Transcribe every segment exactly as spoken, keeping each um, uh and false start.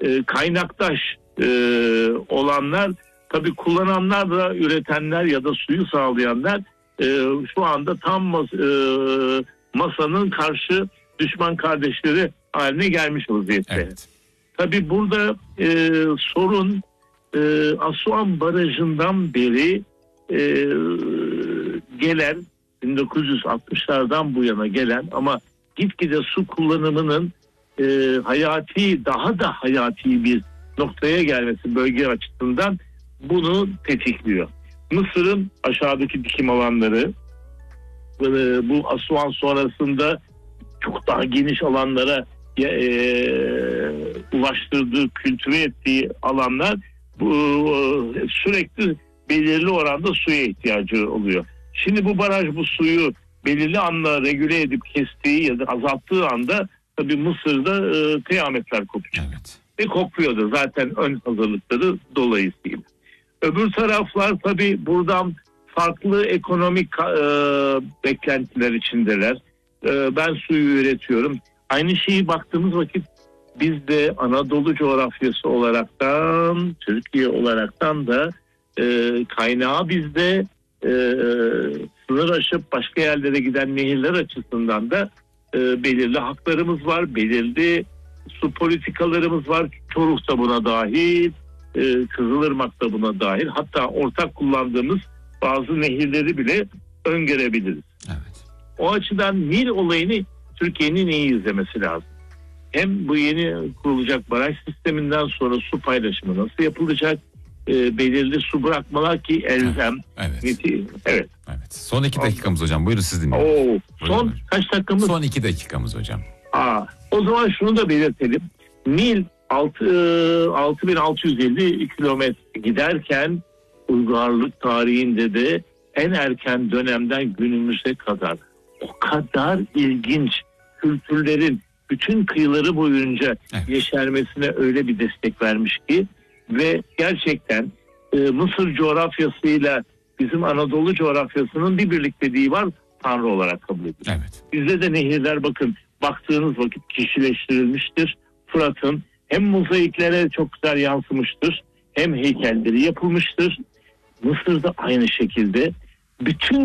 e, kaynaktaş e, olanlar, tabii kullananlar da üretenler ya da suyu sağlayanlar e, şu anda tam mas- e, masanın karşı düşman kardeşleri haline gelmiş vaziyette. Evet. Tabii burada e, sorun e, Asuan Barajı'ndan beri e, gelen, bin dokuz yüz altmışlardan bu yana gelen ama gitgide su kullanımının e, hayati, daha da hayati bir noktaya gelmesi bölge açısından bunu tetikliyor. Mısır'ın aşağıdaki dikim alanları, e, bu Asuan sonrasında çok daha geniş alanlara e, ulaştırdığı, kültüre ettiği alanlar bu, e, sürekli belirli oranda suya ihtiyacı oluyor. Şimdi bu baraj bu suyu belirli anla regüle edip kestiği ya da azalttığı anda tabii Mısır'da e, kıyametler kopacak. Evet. Ve kopuyordu zaten ön hazırlıkları dolayısıyla. Öbür taraflar tabii buradan farklı ekonomik e, beklentiler içindeler. E, ben suyu üretiyorum. Aynı şeyi baktığımız vakit biz de Anadolu coğrafyası olaraktan, Türkiye olaraktan da e, kaynağı bizde, e, sınır aşıp başka yerlere giden nehirler açısından da e, belirli haklarımız var, belirli su politikalarımız var. Çoruh da buna dahil, e, Kızılırmak da buna dahil. Hatta ortak kullandığımız bazı nehirleri bile öngörebiliriz. Evet. O açıdan Nil olayını Türkiye'nin iyi izlemesi lazım. Hem bu yeni kurulacak baraj sisteminden sonra su paylaşımı nasıl yapılacak? E, belirli su bırakmalar ki elzem. Evet. Neti, evet. Evet. Son iki dakikamız hocam. Buyurun siz dinleyin. Oo, Buyurun son hocam. kaç dakikamız? Son iki dakikamız hocam. Aa, o zaman şunu da belirtelim. Nil altı bin altı yüz elli kilometre giderken uygarlık tarihinde de en erken dönemden günümüze kadar o kadar ilginç kültürlerin bütün kıyıları boyunca evet. yeşermesine öyle bir destek vermiş ki ve gerçekten e, Mısır coğrafyasıyla bizim Anadolu coğrafyasının bir birlikteliği var, Tanrı olarak kabul edilir. Evet. Bizde de nehirler bakın baktığınız vakit kişileştirilmiştir. Fırat'ın hem mozaiklere çok güzel yansımıştır hem heykelleri yapılmıştır. Mısır'da aynı şekilde bütün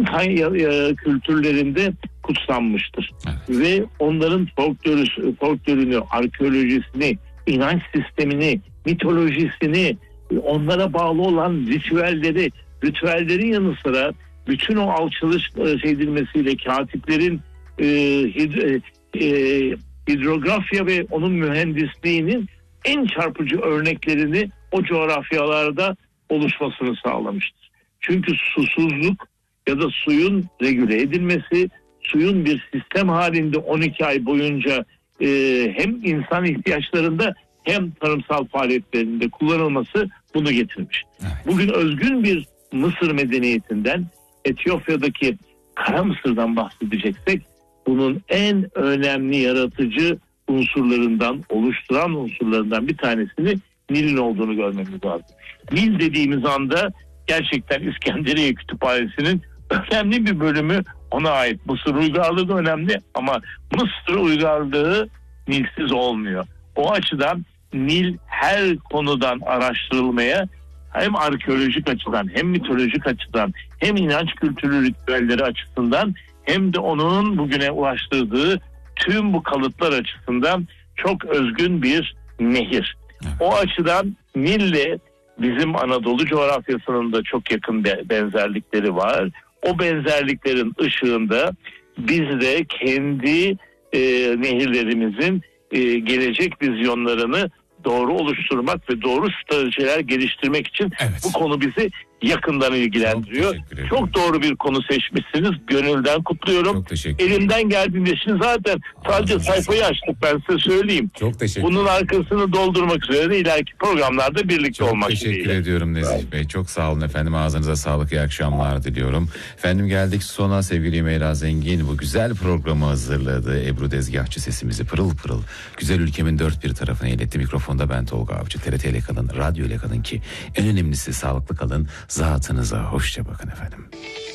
kültürlerinde kutsanmıştır. Evet. Ve onların folklorü, folklorünü, arkeolojisini, inanç sistemini, mitolojisini, onlara bağlı olan ritüelleri, ritüellerin yanı sıra bütün o alçalış edilmesiyle katiplerin e, hid, e, hidrografya ve onun mühendisliğinin en çarpıcı örneklerini o coğrafyalarda oluşmasını sağlamıştır. Çünkü susuzluk ya da suyun regüle edilmesi, suyun bir sistem halinde on iki ay boyunca e, hem insan ihtiyaçlarında hem tarımsal faaliyetlerinde kullanılması bunu getirmiş. Evet. Bugün özgün bir Mısır medeniyetinden, Etiyopya'daki Kara Mısır'dan bahsedeceksek bunun en önemli yaratıcı unsurlarından, oluşturan unsurlarından bir tanesini Nil'in olduğunu görmemiz lazım. Nil dediğimiz anda gerçekten İskenderiye Kütüphanesi'nin önemli bir bölümü ona ait. Mısır uygarlığı da önemli ama Mısır uygarlığı Nilsiz olmuyor. O açıdan Nil her konudan araştırılmaya, hem arkeolojik açıdan hem mitolojik açıdan hem inanç kültürü ritüelleri açısından hem de onun bugüne ulaştırdığı tüm bu kalıtlar açısından çok özgün bir nehir. O açıdan Nil'le bizim Anadolu coğrafyasının da çok yakın benzerlikleri var. O benzerliklerin ışığında biz de kendi e, nehirlerimizin e, gelecek vizyonlarını doğru oluşturmak ve doğru stratejiler geliştirmek için evet. bu konu bizi yakından ilgilendiriyor. Çok, çok doğru bir konu seçmişsiniz. Gönülden kutluyorum. Elimden geldiğinde şimdi zaten sadece Ağzınıza sayfayı sağ. açtık, ben size söyleyeyim. Çok teşekkür Bunun arkasını doldurmak üzere de ileriki programlarda birlikte çok olmak teşekkür dileğiyle. ediyorum Nezih Bey. Çok sağ olun efendim. Ağzınıza sağlık. İyi akşamlar diliyorum. Efendim geldik sona. Sevgili Meyra Zengin bu güzel programı hazırladı. Ebru Dezgahçı sesimizi pırıl pırıl güzel ülkemin dört bir tarafına iletti. Mikrofonda ben Tolga Avcı. T R T ile kalın, radyo ile kalın ki en önemlisi sağlıklı kalın. Zatınıza hoşça bakın efendim.